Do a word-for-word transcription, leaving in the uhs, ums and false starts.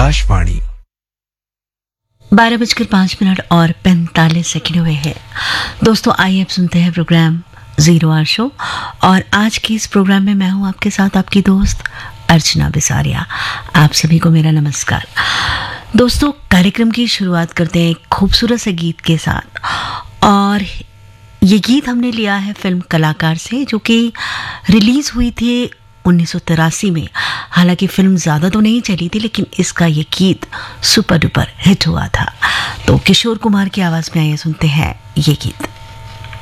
आकाशवाणी। बारह बजकर पाँच मिनट और पैंतालीस सेकंड हुए हैं। दोस्तों, आइए अब सुनते हैं प्रोग्राम जीरो आवर शो। और आज के इस प्रोग्राम में मैं हूं आपके साथ आपकी दोस्त अर्चना बिसारिया। आप सभी को मेरा नमस्कार। दोस्तों, कार्यक्रम की शुरुआत करते हैं एक खूबसूरत से गीत के साथ। और ये गीत हमने लिया है फिल्म कलाकार से, जो कि रिलीज हुई थी उन्नीस सौ तिरासी में। हालांकि फिल्म ज़्यादा तो नहीं चली थी, लेकिन इसका ये गीत सुपर डुपर हिट हुआ था। तो किशोर कुमार की आवाज़ में आइए सुनते हैं ये गीत।